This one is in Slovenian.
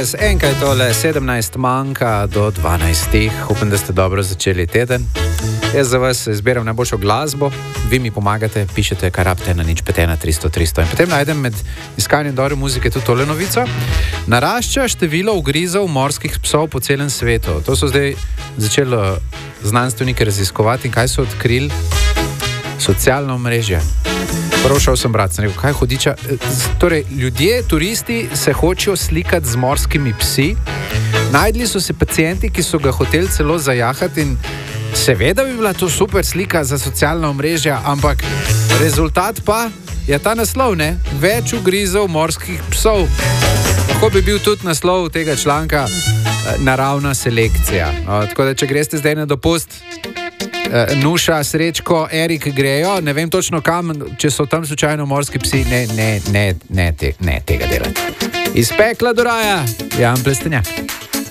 čez enkaj tole 17 manjka do 12. Upam, da ste dobro začeli teden. Jaz za vas izbiram najboljšo glasbo, vi mi pomagate, pišete, kar rabite na 051 300 300. In potem najdem med iskanjem dobre muzike tudi tole novico. Narašča število ugrizov morskih psov po celem svetu. To so zdaj začeli znanstveniki raziskovati in kaj so odkrili? Socialno omrežje. Prvo šel sem brat, sem rekel, kaj hudiča. Torej, ljudje, turisti se hočejo slikati z morskimi psi. Najdli so se pacienti, ki so ga hoteli celo zajahati in seveda bi bila to super slika za socialna omrežja, ampak rezultat pa je ta naslov, ne? Več ugrizov morskih psov. Lahko bi bil tudi naslov tega članka naravna selekcija. No, tako da, če greste zdaj na dopust, Nuša, Srečko, Erik grejo, ne vem točno kam, če so tam slučajno morski psi, ne tega delati. Iz pekla do raja, Jan Plestenjak.